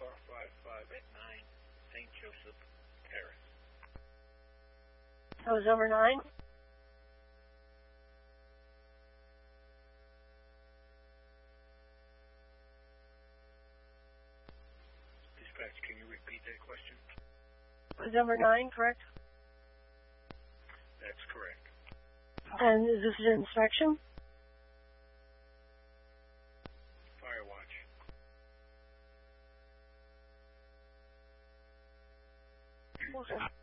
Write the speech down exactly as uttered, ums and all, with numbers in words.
car five five eight nine, Saint Joseph Terrace. That was over nine? Dispatch, can you repeat that question? Was over nine, correct? That's correct. And is this an inspection? Fire watch. Okay.